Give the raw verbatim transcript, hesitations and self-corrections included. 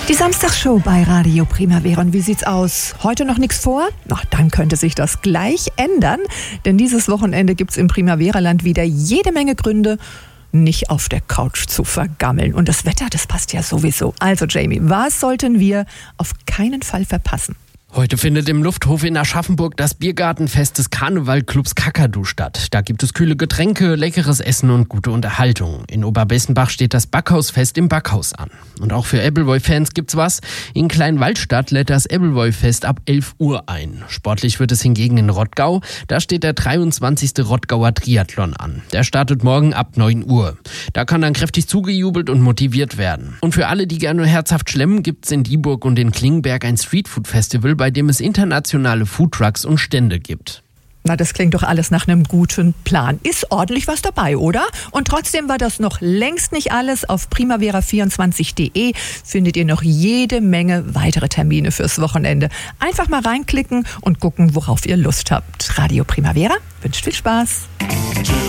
Die Samstagsshow bei Radio Primavera. Und wie sieht's aus? Heute noch nichts vor? Ach, dann könnte sich das gleich ändern. Denn dieses Wochenende gibt's im Primavera-Land wieder jede Menge Gründe, nicht auf der Couch zu vergammeln. Und das Wetter, das passt ja sowieso. Also Jamie, was sollten wir auf keinen Fall verpassen? Heute findet im Lufthof in Aschaffenburg das Biergartenfest des Karnevalclubs Kakadu statt. Da gibt es kühle Getränke, leckeres Essen und gute Unterhaltung. In Oberbessenbach steht das Backhausfest im Backhaus an. Und auch für Ebbelwoi-Fans gibt's was. In Kleinwaldstadt lädt das Ebbelwoi-Fest ab elf Uhr ein. Sportlich wird es hingegen in Rottgau. Da steht der dreiundzwanzigste Rottgauer Triathlon an. Der startet morgen ab neun Uhr. Da kann dann kräftig zugejubelt und motiviert werden. Und für alle, die gerne herzhaft schlemmen, gibt's in Dieburg und in Klingberg ein Streetfood-Festival, bei dem es internationale Foodtrucks und Stände gibt. Na, das klingt doch alles nach einem guten Plan. Ist ordentlich was dabei, oder? Und trotzdem war das noch längst nicht alles. Auf primavera vierundzwanzig punkt de findet ihr noch jede Menge weitere Termine fürs Wochenende. Einfach mal reinklicken und gucken, worauf ihr Lust habt. Radio Primavera wünscht viel Spaß.